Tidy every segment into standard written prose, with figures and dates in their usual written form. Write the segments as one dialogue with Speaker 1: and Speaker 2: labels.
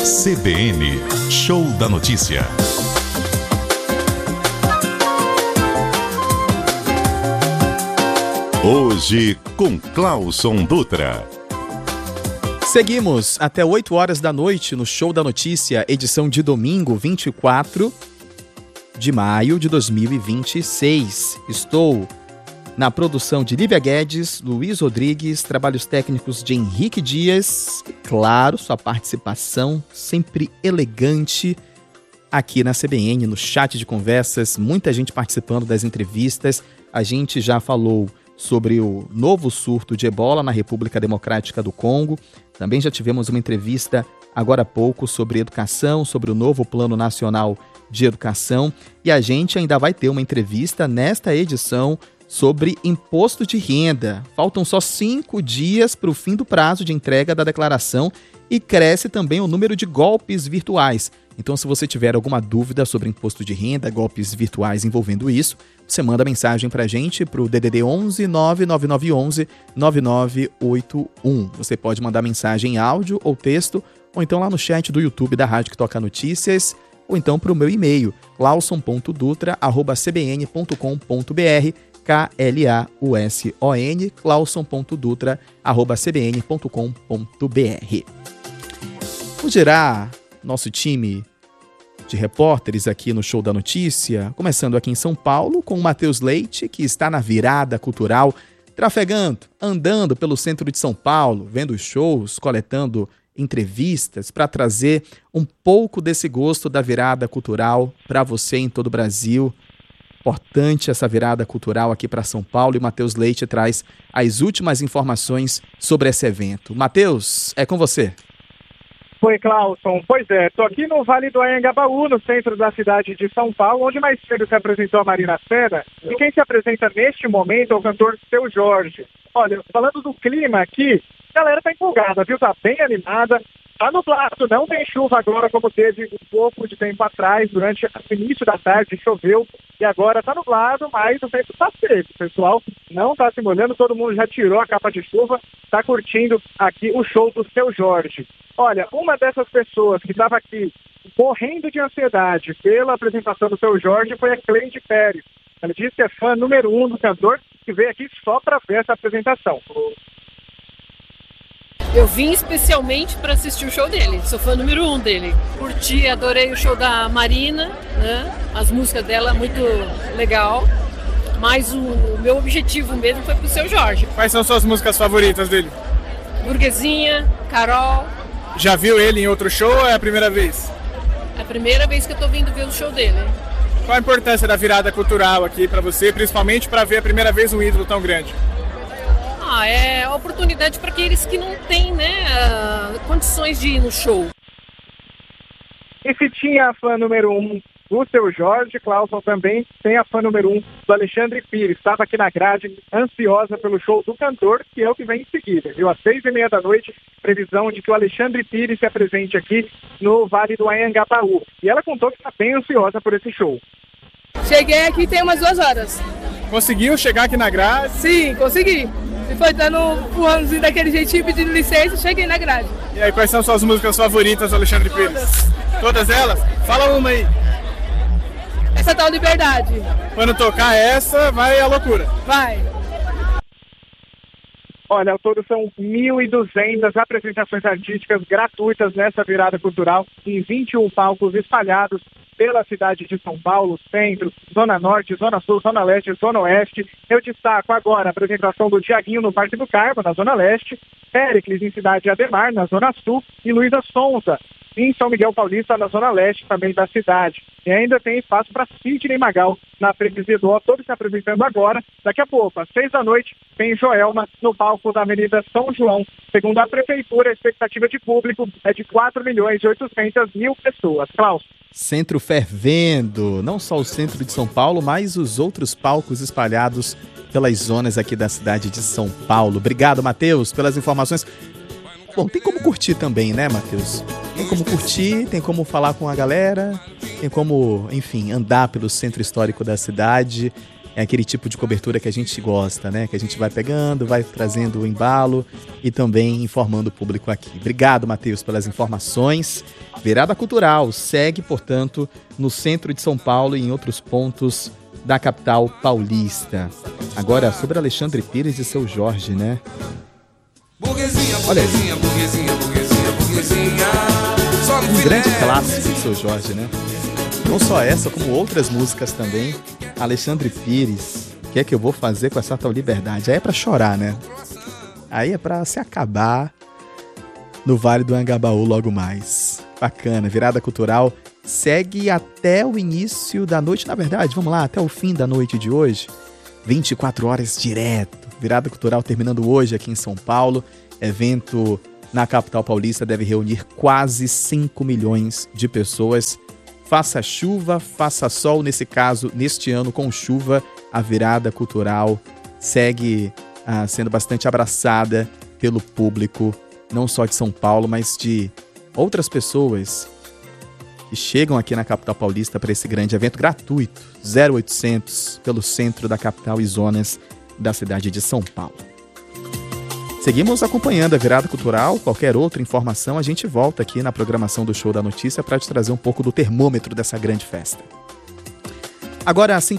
Speaker 1: CBN, Show da Notícia. Hoje com Clauson Dutra.
Speaker 2: Seguimos até 8 horas da noite no Show da Notícia, edição de domingo, 24 de maio de 2026. Estou na produção de Lívia Guedes, Luiz Rodrigues, trabalhos técnicos de Henrique Dias. E, claro, sua participação sempre elegante aqui na CBN, no chat de conversas. Muita gente participando das entrevistas. A gente já falou sobre o novo surto de ebola na República Democrática do Congo. Também já tivemos uma entrevista agora há pouco sobre educação, sobre o novo Plano Nacional de Educação. E a gente ainda vai ter uma entrevista nesta edição sobre imposto de renda. Faltam só 5 dias para o fim do prazo de entrega da declaração e cresce também o número de golpes virtuais. Então, se você tiver alguma dúvida sobre imposto de renda, golpes virtuais envolvendo isso, você manda mensagem para a gente para o DDD 11 99911 9981. Você pode mandar mensagem em áudio ou texto, ou então lá no chat do YouTube da Rádio que Toca Notícias, ou então para o meu e-mail, clauson.dutra@cbn.com.br, Klauson, clauson.dutra@cbn.com.br. Vou girar nosso time de repórteres aqui no Show da Notícia, começando aqui em São Paulo com o Matheus Leite, que está na virada cultural, trafegando, andando pelo centro de São Paulo, vendo shows, coletando entrevistas para trazer um pouco desse gosto da virada cultural para você em todo o Brasil. Importante essa virada cultural aqui para São Paulo, e o Matheus Leite traz as últimas informações sobre esse evento. Matheus, é com você.
Speaker 3: Oi, Clauson. Pois é, estou aqui no Vale do Anhangabaú, no centro da cidade de São Paulo, onde mais cedo se apresentou a Marina Sena, e quem se apresenta neste momento é o cantor Seu Jorge. Olha, falando do clima aqui, a galera tá empolgada, viu? Tá bem animada. Tá nublado, não tem chuva agora como teve um pouco de tempo atrás, durante o início da tarde choveu e agora tá nublado, mas o tempo tá seco. O pessoal não tá se molhando, todo mundo já tirou a capa de chuva, tá curtindo aqui o show do Seu Jorge. Olha, uma dessas pessoas que estava aqui morrendo de ansiedade pela apresentação do Seu Jorge foi a Cleide Pérez. Ela disse que é fã número 1 do cantor e veio aqui só para ver essa apresentação.
Speaker 4: Eu vim especialmente para assistir o show dele, sou fã número 1 dele. Curti, adorei o show da Marina, né? As músicas dela, muito legal. Mas o meu objetivo mesmo foi pro Seu Jorge.
Speaker 5: Quais são suas músicas favoritas dele?
Speaker 4: Burguesinha, Carol.
Speaker 5: Já viu ele em outro show ou é a primeira vez?
Speaker 4: É a primeira vez que eu tô vindo ver o show dele.
Speaker 5: Qual a importância da virada cultural aqui para você, principalmente para ver a primeira vez um ídolo tão grande?
Speaker 4: É oportunidade para aqueles que não têm, condições de ir no show.
Speaker 3: E se tinha a fã número 1 do Seu Jorge, Clauson também tem a fã número 1 do Alexandre Pires. Estava aqui na grade, ansiosa pelo show do cantor, que é o que vem em seguida. Viu? Às 6h30 da noite, previsão de que o Alexandre Pires se apresente aqui no Vale do Anhangabaú. E ela contou que está bem ansiosa por esse show.
Speaker 6: Cheguei aqui tem umas 2 horas.
Speaker 5: Conseguiu chegar aqui na grade?
Speaker 6: Sim, consegui. E foi dando um anozinho daquele jeitinho, pedindo licença, cheguei na grade.
Speaker 5: E aí, quais são suas músicas favoritas do Alexandre Pires? Todas elas? Fala uma aí.
Speaker 6: Essa tal Liberdade.
Speaker 5: Quando tocar essa, vai a loucura.
Speaker 6: Vai.
Speaker 3: Olha, ao todo são 1.200 apresentações artísticas gratuitas nessa virada cultural em 21 palcos espalhados pela cidade de São Paulo, centro, zona norte, zona sul, zona leste, zona oeste. Eu destaco agora a apresentação do Tiaguinho no Parque do Carmo, na zona leste, Péricles em Cidade Ademar, na zona sul, e Luísa Sonza em São Miguel Paulista, na zona leste também da cidade. E ainda tem espaço para Sidney Magal na freguesia do Ó, todos se apresentando agora. Daqui a pouco, às 6 da noite, tem Joelma no palco da Avenida São João. Segundo a Prefeitura, a expectativa de público é de 4.800.000 pessoas. Klaus.
Speaker 2: Centro fervendo, não só o centro de São Paulo, mas os outros palcos espalhados pelas zonas aqui da cidade de São Paulo. Obrigado, Matheus, pelas informações. Bom, tem como curtir também, né, Matheus? Tem como curtir, tem como falar com a galera, tem como, enfim, andar pelo centro histórico da cidade. É aquele tipo de cobertura que a gente gosta, né? Que a gente vai pegando, vai trazendo o embalo e também informando o público aqui. Obrigado, Matheus, pelas informações. Virada Cultural segue, portanto, no centro de São Paulo e em outros pontos da capital paulista. Agora, sobre Alexandre Pires e Seu Jorge, né? Olha aí. Um grande clássico de Seu Jorge, né? Não só essa, como outras músicas também. Alexandre Pires, o que é que eu vou fazer com essa tal liberdade? Aí é pra chorar, né? Aí é pra se acabar no Vale do Anhangabaú logo mais. Bacana, Virada Cultural segue até o início da noite, na verdade, vamos lá, até o fim da noite de hoje. 24 horas direto. Virada Cultural terminando hoje aqui em São Paulo. Evento na capital paulista deve reunir quase 5 milhões de pessoas. Faça chuva, faça sol, nesse caso, neste ano com chuva, a Virada Cultural segue sendo bastante abraçada pelo público, não só de São Paulo, mas de outras pessoas que chegam aqui na capital paulista para esse grande evento gratuito, 0800, pelo centro da capital e zonas da cidade de São Paulo. Seguimos acompanhando a Virada Cultural. Qualquer outra informação, a gente volta aqui na programação do Show da Notícia para te trazer um pouco do termômetro dessa grande festa. Agora, às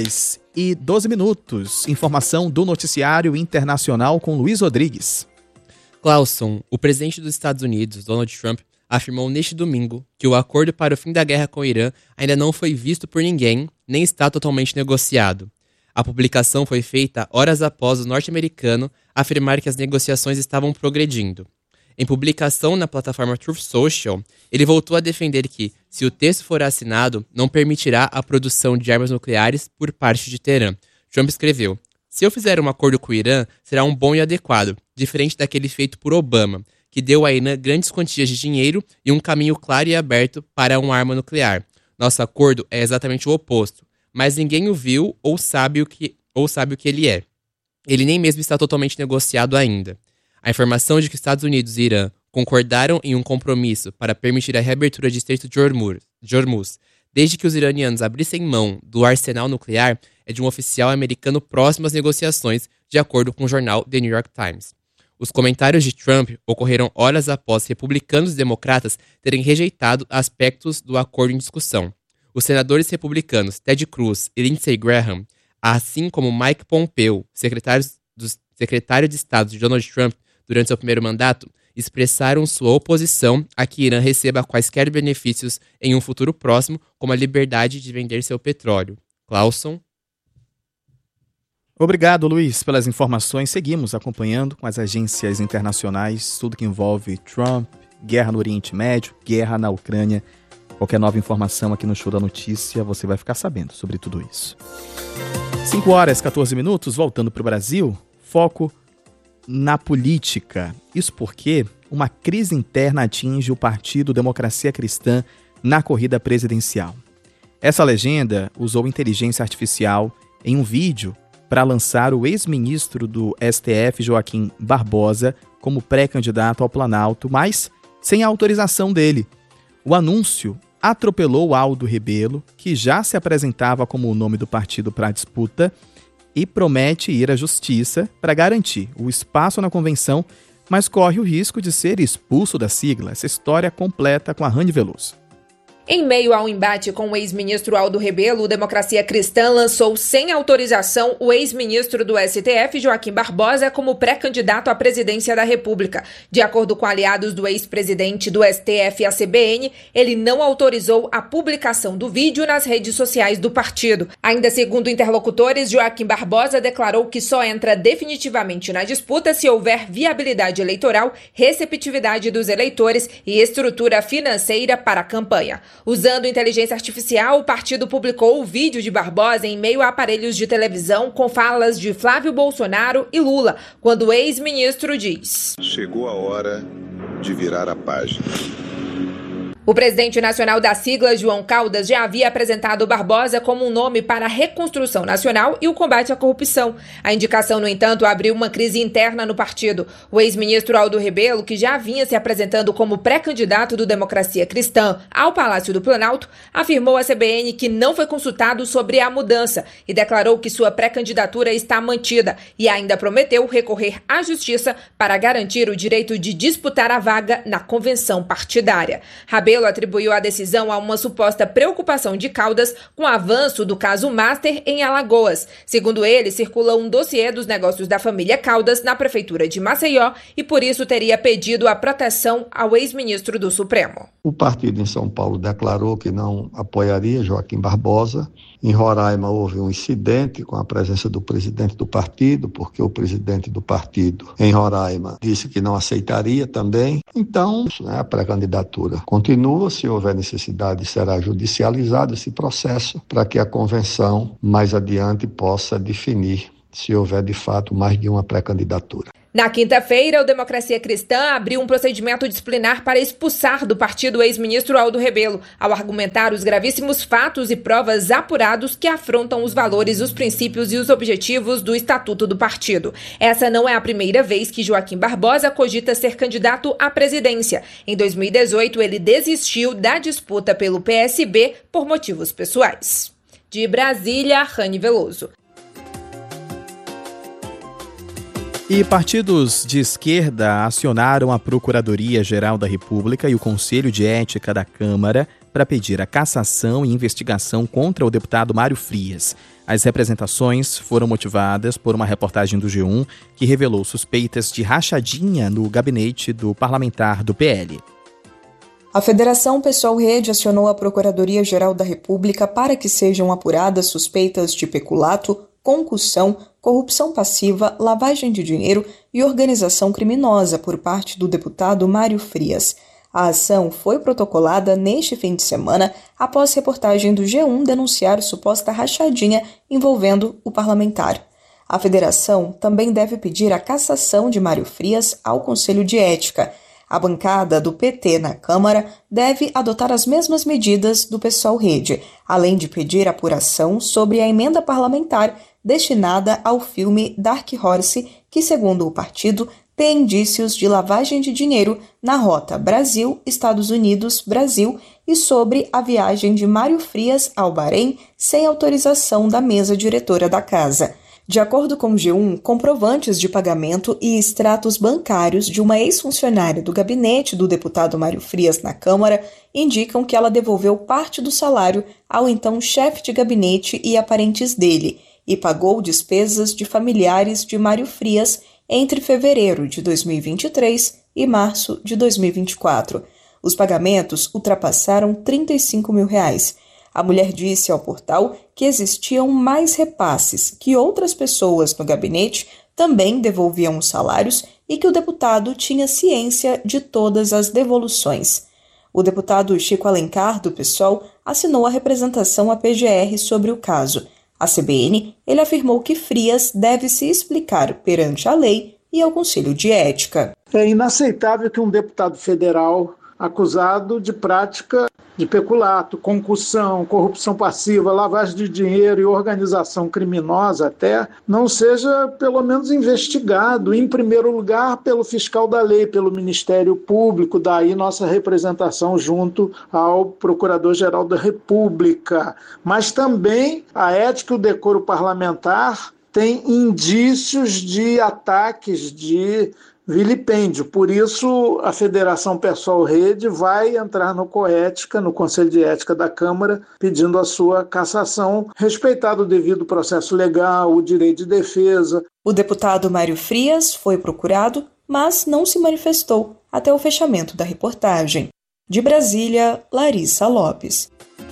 Speaker 2: 5h12, informação do Noticiário Internacional com Luiz Rodrigues.
Speaker 7: Clauson, o presidente dos Estados Unidos, Donald Trump, afirmou neste domingo que o acordo para o fim da guerra com o Irã ainda não foi visto por ninguém, nem está totalmente negociado. A publicação foi feita horas após o norte-americano afirmar que as negociações estavam progredindo. Em publicação na plataforma Truth Social, ele voltou a defender que, se o texto for assinado, não permitirá a produção de armas nucleares por parte de Teherã. Trump escreveu: "Se eu fizer um acordo com o Irã, será um bom e adequado, diferente daquele feito por Obama, que deu a Irã grandes quantias de dinheiro e um caminho claro e aberto para uma arma nuclear. Nosso acordo é exatamente o oposto, mas ninguém o viu ou sabe o que ele é. Ele nem mesmo está totalmente negociado ainda. A informação de que Estados Unidos e Irã concordaram em um compromisso para permitir a reabertura de Estreito de Hormuz, desde que os iranianos abrissem mão do arsenal nuclear, é de um oficial americano próximo às negociações, de acordo com o jornal The New York Times. Os comentários de Trump ocorreram horas após republicanos e democratas terem rejeitado aspectos do acordo em discussão. Os senadores republicanos Ted Cruz e Lindsey Graham, assim como Mike Pompeo, secretário de Estado de Donald Trump durante seu primeiro mandato, expressaram sua oposição a que Irã receba quaisquer benefícios em um futuro próximo, como a liberdade de vender seu petróleo. Clauson.
Speaker 2: Obrigado, Luiz, pelas informações. Seguimos acompanhando com as agências internacionais tudo que envolve Trump, guerra no Oriente Médio, guerra na Ucrânia. Qualquer nova informação aqui no Show da Notícia, você vai ficar sabendo sobre tudo isso. 5h14, voltando para o Brasil, foco na política. Isso porque uma crise interna atinge o Partido Democracia Cristã na corrida presidencial. Essa legenda usou inteligência artificial em um vídeo para lançar o ex-ministro do STF, Joaquim Barbosa, como pré-candidato ao Planalto, mas sem a autorização dele. O anúncio atropelou Aldo Rebelo, que já se apresentava como o nome do partido para a disputa, e promete ir à justiça para garantir o espaço na convenção, mas corre o risco de ser expulso da sigla. Essa história completa com a Rani Veloso.
Speaker 8: Em meio ao embate com o ex-ministro Aldo Rebelo, o Democracia Cristã lançou sem autorização o ex-ministro do STF, Joaquim Barbosa, como pré-candidato à presidência da República. De acordo com aliados do ex-presidente do STF e a CBN, ele não autorizou a publicação do vídeo nas redes sociais do partido. Ainda segundo interlocutores, Joaquim Barbosa declarou que só entra definitivamente na disputa se houver viabilidade eleitoral, receptividade dos eleitores e estrutura financeira para a campanha. Usando inteligência artificial, o partido publicou o vídeo de Barbosa em meio a aparelhos de televisão com falas de Flávio Bolsonaro e Lula, quando o ex-ministro diz:
Speaker 9: "Chegou a hora de virar a página."
Speaker 8: O presidente nacional da sigla, João Caldas, já havia apresentado Barbosa como um nome para a reconstrução nacional e o combate à corrupção. A indicação, no entanto, abriu uma crise interna no partido. O ex-ministro Aldo Rebelo, que já vinha se apresentando como pré-candidato do Democracia Cristã ao Palácio do Planalto, afirmou à CBN que não foi consultado sobre a mudança e declarou que sua pré-candidatura está mantida e ainda prometeu recorrer à justiça para garantir o direito de disputar a vaga na convenção partidária. Rebelo atribuiu a decisão a uma suposta preocupação de Caldas com o avanço do caso Master em Alagoas. Segundo ele, circula um dossiê dos negócios da família Caldas na prefeitura de Maceió e por isso teria pedido a proteção ao ex-ministro do Supremo.
Speaker 9: O partido em São Paulo declarou que não apoiaria Joaquim Barbosa. Em Roraima houve um incidente com a presença do presidente do partido, porque o presidente do partido em Roraima disse que não aceitaria também. Então, a pré-candidatura continua. Se houver necessidade, será judicializado esse processo para que a convenção mais adiante possa definir se houver de fato mais de uma pré-candidatura.
Speaker 8: Na quinta-feira, o Democracia Cristã abriu um procedimento disciplinar para expulsar do partido o ex-ministro Aldo Rebelo, ao argumentar os gravíssimos fatos e provas apurados que afrontam os valores, os princípios e os objetivos do Estatuto do partido. Essa não é a primeira vez que Joaquim Barbosa cogita ser candidato à presidência. Em 2018, ele desistiu da disputa pelo PSB por motivos pessoais. De Brasília, Rani Veloso.
Speaker 2: E partidos de esquerda acionaram a Procuradoria-Geral da República e o Conselho de Ética da Câmara para pedir a cassação e investigação contra o deputado Mário Frias. As representações foram motivadas por uma reportagem do G1 que revelou suspeitas de rachadinha no gabinete do parlamentar do PL.
Speaker 10: A Federação Pessoal Rede acionou a Procuradoria-Geral da República para que sejam apuradas suspeitas de peculato, concussão, corrupção passiva, lavagem de dinheiro e organização criminosa por parte do deputado Mário Frias. A ação foi protocolada neste fim de semana após reportagem do G1 denunciar suposta rachadinha envolvendo o parlamentar. A federação também deve pedir a cassação de Mário Frias ao Conselho de Ética. A bancada do PT na Câmara deve adotar as mesmas medidas do Pessoal Rede, além de pedir apuração sobre a emenda parlamentar destinada ao filme Dark Horse, que, segundo o partido, tem indícios de lavagem de dinheiro na rota Brasil-Estados Unidos-Brasil e sobre a viagem de Mário Frias ao Bahrein sem autorização da mesa diretora da casa. De acordo com o G1, comprovantes de pagamento e extratos bancários de uma ex-funcionária do gabinete do deputado Mário Frias na Câmara indicam que ela devolveu parte do salário ao então chefe de gabinete e a parentes dele e pagou despesas de familiares de Mário Frias entre fevereiro de 2023 e março de 2024. Os pagamentos ultrapassaram R$35 mil. A mulher disse ao portal que existiam mais repasses, que outras pessoas no gabinete também devolviam os salários e que o deputado tinha ciência de todas as devoluções. O deputado Chico Alencar, do PSOL, assinou a representação à PGR sobre o caso. À CBN, ele afirmou que Frias deve se explicar perante a lei e ao Conselho de Ética.
Speaker 11: É inaceitável que um deputado federal acusado de prática de peculato, concussão, corrupção passiva, lavagem de dinheiro e organização criminosa até, não seja pelo menos investigado, em primeiro lugar, pelo fiscal da lei, pelo Ministério Público, daí nossa representação junto ao Procurador-Geral da República. Mas também a ética e o decoro parlamentar têm indícios de ataques, de vilipêndio. Por isso, a Federação Pessoal Rede vai entrar no COÉtica, no Conselho de Ética da Câmara, pedindo a sua cassação, respeitado o devido processo legal, o direito de defesa.
Speaker 10: O deputado Mário Frias foi procurado, mas não se manifestou até o fechamento da reportagem. De Brasília, Larissa Lopes.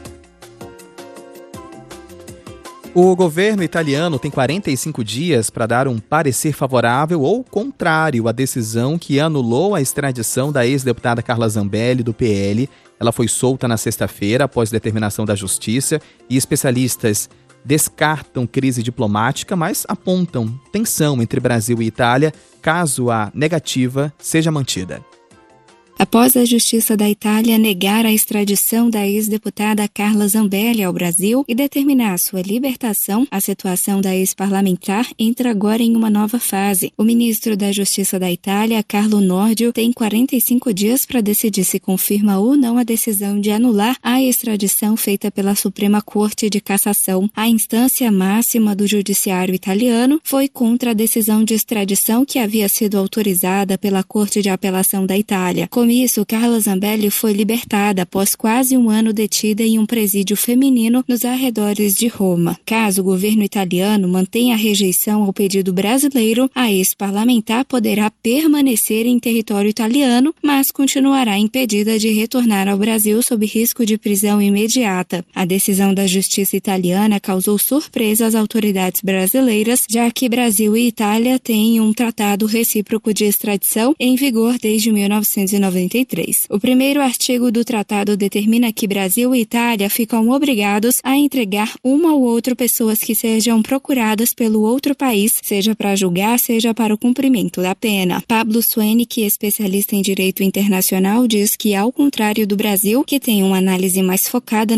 Speaker 2: O governo italiano tem 45 dias para dar um parecer favorável ou contrário à decisão que anulou a extradição da ex-deputada Carla Zambelli, do PL. Ela foi solta na sexta-feira após determinação da Justiça e especialistas descartam crise diplomática, mas apontam tensão entre Brasil e Itália caso a negativa seja mantida.
Speaker 12: Após a Justiça da Itália negar a extradição da ex-deputada Carla Zambelli ao Brasil e determinar sua libertação, a situação da ex-parlamentar entra agora em uma nova fase. O ministro da Justiça da Itália, Carlo Nordio, tem 45 dias para decidir se confirma ou não a decisão de anular a extradição feita pela Suprema Corte de Cassação. A instância máxima do judiciário italiano foi contra a decisão de extradição que havia sido autorizada pela Corte de Apelação da Itália. Com isso, Carla Zambelli foi libertada após quase um ano detida em um presídio feminino nos arredores de Roma. Caso o governo italiano mantenha a rejeição ao pedido brasileiro, a ex-parlamentar poderá permanecer em território italiano, mas continuará impedida de retornar ao Brasil sob risco de prisão imediata. A decisão da justiça italiana causou surpresa às autoridades brasileiras, já que Brasil e Itália têm um tratado recíproco de extradição em vigor desde 1993. O primeiro artigo do tratado determina que Brasil e Itália ficam obrigados a entregar uma ou outra pessoas que sejam procuradas pelo outro país, seja para julgar, seja para o cumprimento da pena. Pablo Suenic, especialista em direito internacional, diz que, ao contrário do Brasil, que tem uma análise mais focada